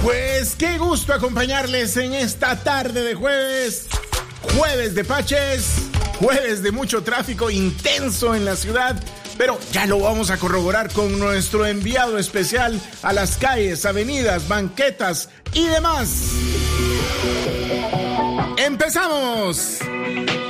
Pues qué gusto acompañarles en esta tarde de jueves, jueves de Paches, jueves de mucho tráfico intenso en la ciudad, pero ya lo vamos a corroborar con nuestro enviado especial a las calles, avenidas, banquetas y demás. ¡Empezamos!